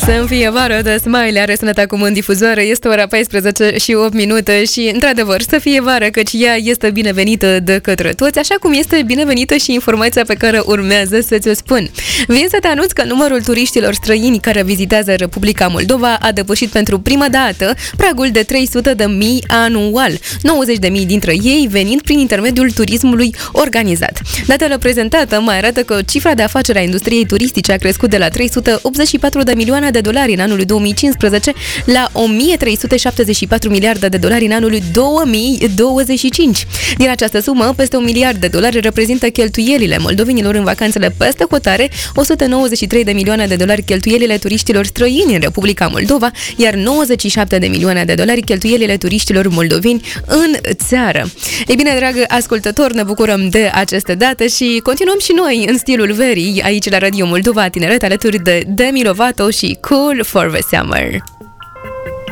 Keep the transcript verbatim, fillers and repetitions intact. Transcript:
Să-mi fie vară de Smiley are sunat acum în difuzoare. Este ora paisprezece și opt minute și, într-adevăr, să fie vară, căci ea este binevenită de către toți, așa cum este binevenită și informația pe care urmează să ți-o spun. Vin să te anunț că numărul turiștilor străini care vizitează Republica Moldova a depășit pentru prima dată pragul de trei sute de mii anual, nouăzeci de mii dintre ei venind prin intermediul turismului organizat. Datele prezentate mai arată că cifra de afaceri a industriei turistice a crescut de la trei sute optzeci și patru de milioane de dolari în anul două mii cincisprezece la o mie trei sute șaptezeci și patru miliarde de dolari în anul două mii douăzeci și cinci. Din această sumă, peste un miliard de dolari reprezintă cheltuielile moldovenilor în vacanțele peste hotare, o sută nouăzeci și trei de milioane de dolari cheltuielile turiștilor străini în Republica Moldova, iar nouăzeci și șapte de milioane de dolari cheltuielile turiștilor moldoveni în țară. Ei bine, dragă ascultător, ne bucurăm de aceste date și continuăm și noi în stilul verii aici la Radio Moldova Tineret alături de Demi Lovato și Cool for the Summer.